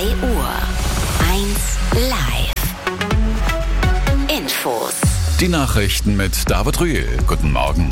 Uhr. 1 Live. Infos. Die Nachrichten mit David Rühl. Guten Morgen.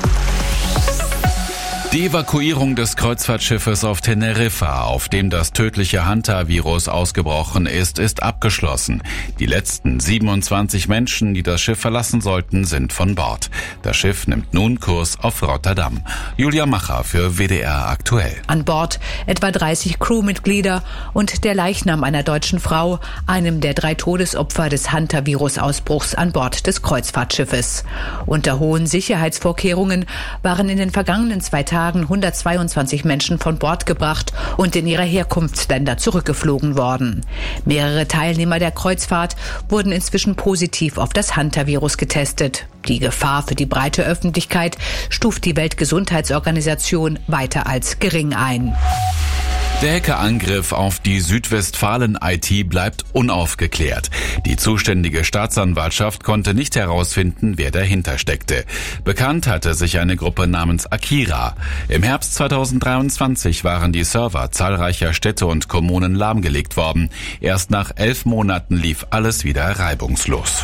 Die Evakuierung des Kreuzfahrtschiffes auf Teneriffa, auf dem das tödliche Hanta-Virus ausgebrochen ist abgeschlossen. Die letzten 27 Menschen, die das Schiff verlassen sollten, sind von Bord. Das Schiff nimmt nun Kurs auf Rotterdam. Julia Macher für WDR aktuell. An Bord etwa 30 Crewmitglieder und der Leichnam einer deutschen Frau, einem der 3 Todesopfer des Hanta-Virus-Ausbruchs an Bord des Kreuzfahrtschiffes. Unter hohen Sicherheitsvorkehrungen waren in den vergangenen 2 Tagen 122 Menschen von Bord gebracht und in ihre Herkunftsländer zurückgeflogen worden. Mehrere Teilnehmer der Kreuzfahrt wurden inzwischen positiv auf das Hanta-Virus getestet. Die Gefahr für die breite Öffentlichkeit stuft die Weltgesundheitsorganisation weiter als gering ein. Der Hackerangriff auf die Südwestfalen-IT bleibt unaufgeklärt. Die zuständige Staatsanwaltschaft konnte nicht herausfinden, wer dahinter steckte. Bekannt hatte sich eine Gruppe namens Akira. Im Herbst 2023 waren die Server zahlreicher Städte und Kommunen lahmgelegt worden. Erst nach 11 Monaten lief alles wieder reibungslos.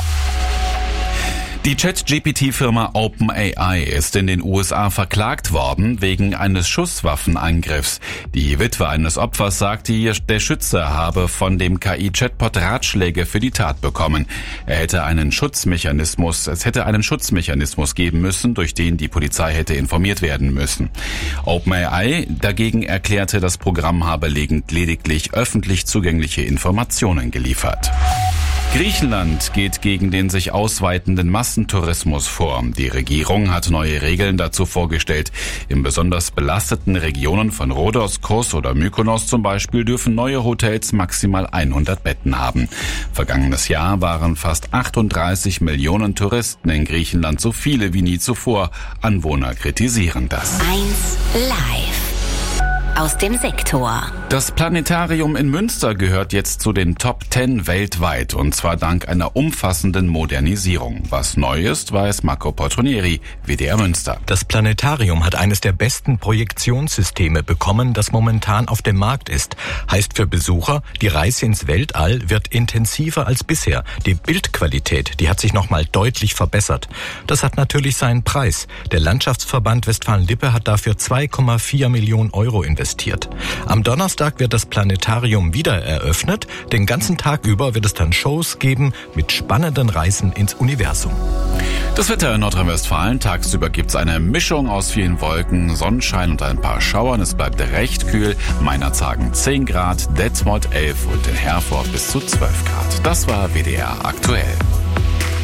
Die Chat-GPT-Firma OpenAI ist in den USA verklagt worden wegen eines Schusswaffenangriffs. Die Witwe eines Opfers sagte, der Schütze habe von dem KI-Chatbot Ratschläge für die Tat bekommen. Es hätte einen Schutzmechanismus geben müssen, durch den die Polizei hätte informiert werden müssen. OpenAI dagegen erklärte, das Programm habe lediglich öffentlich zugängliche Informationen geliefert. Griechenland geht gegen den sich ausweitenden Massentourismus vor. Die Regierung hat neue Regeln dazu vorgestellt. In besonders belasteten Regionen von Rhodos, Kos oder Mykonos zum Beispiel dürfen neue Hotels maximal 100 Betten haben. Vergangenes Jahr waren fast 38 Millionen Touristen in Griechenland, so viele wie nie zuvor. Anwohner kritisieren das. 1 Live. Aus dem Sektor. Das Planetarium in Münster gehört jetzt zu den Top 10 weltweit, und zwar dank einer umfassenden Modernisierung. Was neu ist, weiß Marco Portonieri, WDR Münster. Das Planetarium hat eines der besten Projektionssysteme bekommen, das momentan auf dem Markt ist. Heißt für Besucher, die Reise ins Weltall wird intensiver als bisher. Die Bildqualität, die hat sich nochmal deutlich verbessert. Das hat natürlich seinen Preis. Der Landschaftsverband Westfalen-Lippe hat dafür 2,4 Millionen Euro investiert. Am Donnerstag wird das Planetarium wieder eröffnet. Den ganzen Tag über wird es dann Shows geben mit spannenden Reisen ins Universum. Das Wetter in Nordrhein-Westfalen. Tagsüber gibt's eine Mischung aus vielen Wolken, Sonnenschein und ein paar Schauern. Es bleibt recht kühl. Meinerzhagen 10 Grad, Detmold 11 und in Herford bis zu 12 Grad. Das war WDR aktuell.